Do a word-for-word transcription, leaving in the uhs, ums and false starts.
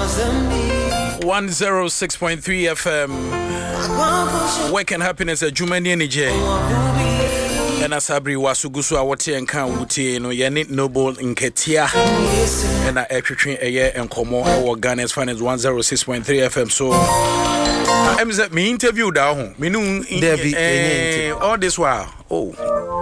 one oh six point three F M. Work and happiness at Jumani Energy. And as Sabri Wasugusu, what and can Wuti, no Yanit Noble in Ketia. And I actually a year and Como or Ghana's finance one oh six point three F M. So I'm me interview down. Me all this while. Oh.